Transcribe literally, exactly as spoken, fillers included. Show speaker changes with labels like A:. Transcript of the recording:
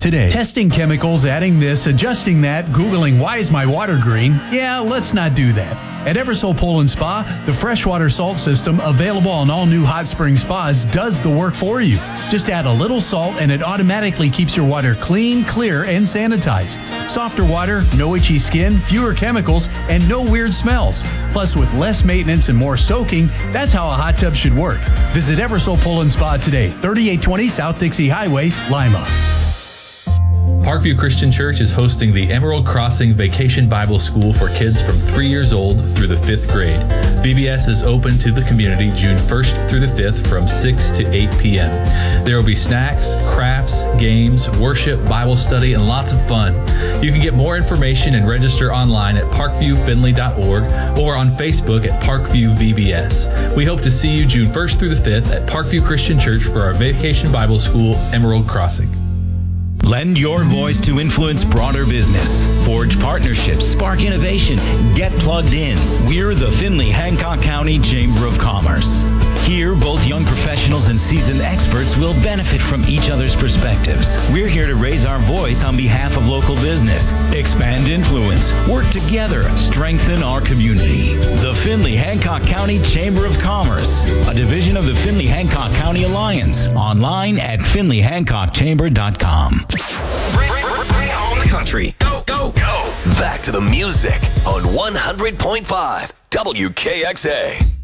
A: today.
B: Testing chemicals, adding this, adjusting that, Googling why is my water green? Yeah, let's not do that. At Eversole Pool and Spa, the freshwater salt system available on all new hot spring spas does the work for you. Just add a little salt and it automatically keeps your water clean, clear, and sanitized. Softer water, no itchy skin, fewer chemicals, and no weird smells. Plus, with less maintenance and more soaking, that's how a hot tub should work. Visit Eversole Pool and Spa today, thirty-eight twenty South Dixie Highway, Lima.
C: Parkview Christian Church is hosting the Emerald Crossing Vacation Bible School for kids from three years old through the fifth grade. V B S is open to the community June first through the fifth from six to eight p.m. There will be snacks, crafts, games, worship, Bible study, and lots of fun. You can get more information and register online at parkview finley dot org or on Facebook at Parkview V B S. We hope to see you June first through the fifth at Parkview Christian Church for our Vacation Bible School, Emerald Crossing.
A: Lend your voice to influence broader business. Forge partnerships, spark innovation, get plugged in. We're the Findlay Hancock County Chamber of Commerce. Here, both young professionals and seasoned experts will benefit from each other's perspectives. We're here to raise our voice on behalf of local business, expand influence, work together, strengthen our community. The Findlay Hancock County Chamber of Commerce, a division of the Findlay Hancock County Alliance. Online at finley hancock chamber dot com.
D: Bring, bring, bring home the country. Go, go, go. Back to the music on one hundred point five W K X A.